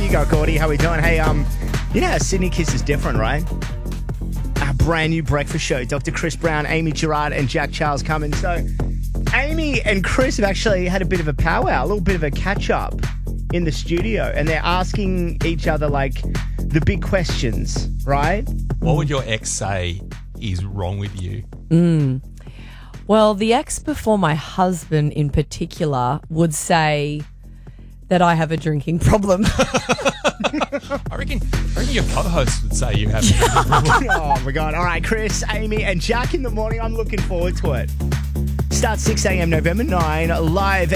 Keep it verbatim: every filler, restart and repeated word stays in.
you go, Gordy. How we doing? Hey, um, you know how Sydney Kiss is different, right? Our brand new breakfast show. Doctor Chris Brown, Amy Gerard, and Jack Charles coming. So, Amy and Chris have actually had a bit of a powwow, a little bit of a catch-up in the studio, and they're asking each other, like, the big questions, right? What would your ex say is wrong with you? Mm. Well, the ex before my husband in particular would say that I have a drinking problem. I reckon, I reckon your co-host would say you have a drinking problem. Oh, my God. All right, Chris, Amy, and Jack in the morning. I'm looking forward to it. Start six a.m. November ninth, live